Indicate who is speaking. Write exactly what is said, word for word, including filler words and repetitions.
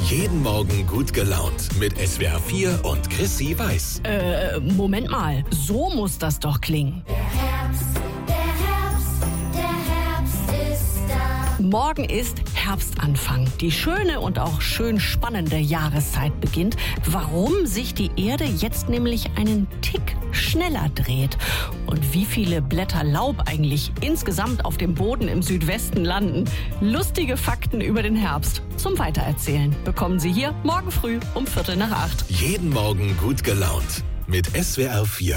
Speaker 1: Jeden Morgen gut gelaunt mit S W R vier und Chrissy Weiß.
Speaker 2: Äh, Moment mal. So muss das doch klingen.
Speaker 3: Der Herbst, der Herbst, der Herbst ist da.
Speaker 2: Morgen ist Herbstanfang. Die schöne und auch schön spannende Jahreszeit beginnt. Warum sich die Erde jetzt nämlich einen Tick schneller dreht und wie viele Blätter Laub eigentlich insgesamt auf dem Boden im Südwesten landen. Lustige Fakten über den Herbst zum Weitererzählen bekommen Sie hier morgen früh um Viertel nach acht.
Speaker 1: Jeden Morgen gut gelaunt mit S W R vier.